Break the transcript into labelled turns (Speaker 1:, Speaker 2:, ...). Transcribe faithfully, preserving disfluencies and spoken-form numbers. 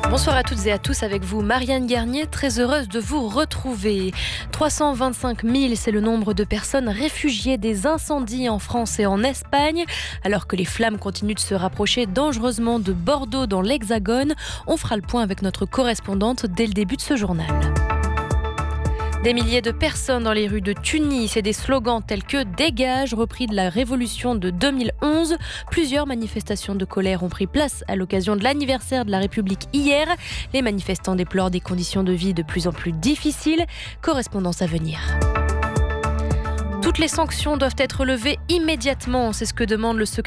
Speaker 1: Bonsoir à toutes et à tous, avec vous Marianne Garnier, très heureuse de vous retrouver. trois cent vingt-cinq mille, c'est le nombre de personnes réfugiées des incendies en France et en Espagne. Alors que les flammes continuent de se rapprocher dangereusement de Bordeaux dans l'Hexagone, on fera le point avec notre correspondante dès le début de ce journal. Des milliers de personnes dans les rues de Tunis et des slogans tels que « Dégage » repris de la révolution de deux mille onze. Plusieurs manifestations de colère ont pris place à l'occasion de l'anniversaire de la République hier. Les manifestants déplorent des conditions de vie de plus en plus difficiles. Correspondance à venir. Toutes les sanctions doivent être levées immédiatement, c'est ce que demande le secrétaire